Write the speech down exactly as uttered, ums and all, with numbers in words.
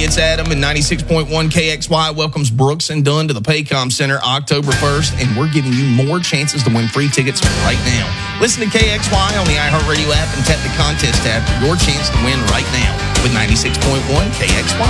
it's Adam, and ninety-six point one K X Y welcomes Brooks and Dunn to the Paycom Center October first, and we're giving you more chances to win free tickets right now. Listen to K X Y on the iHeartRadio app and tap the contest tab for your chance to win right now with ninety-six point one K X Y.